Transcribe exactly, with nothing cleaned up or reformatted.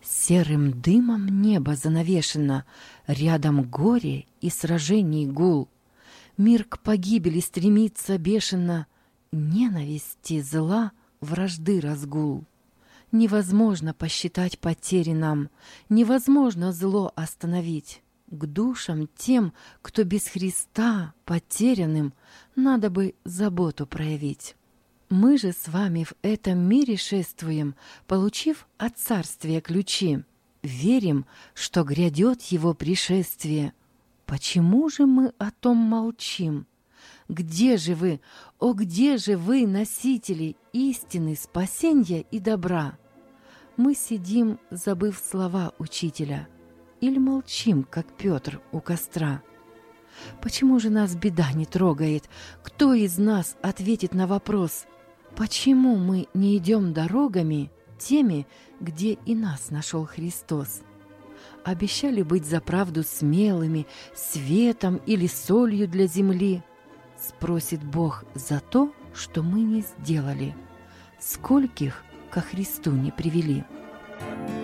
Серым дымом небо занавешено, рядом горе и сражений гул. Мир к погибели стремится бешено, ненависти, зла, вражды разгул. Невозможно посчитать потери нам, невозможно зло остановить. К душам тем, кто без Христа потерянным, надо бы заботу проявить. Мы же с вами в этом мире шествуем, получив от царствия ключи. Верим, что грядет его пришествие. Почему же мы о том молчим? Где же вы, о где же вы, носители истины, спасенья и добра? Мы сидим, забыв слова учителя, или молчим, как Петр у костра? Почему же нас беда не трогает? Кто из нас ответит на вопрос? Почему мы не идем дорогами, теми, где и нас нашел Христос? Обещали быть за правду смелыми, светом или солью для земли. Спросит Бог за то, что мы не сделали. Скольких ко Христу не привели?